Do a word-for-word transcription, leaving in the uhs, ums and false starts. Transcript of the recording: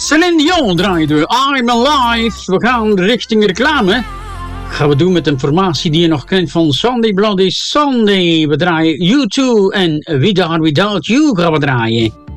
Celine Dion draaien we I'm Alive. We gaan richting reclame. Gaan we doen met een formatie die je nog kent van Sunday Bloody Sunday. We draaien U twee en Without Without You gaan we draaien.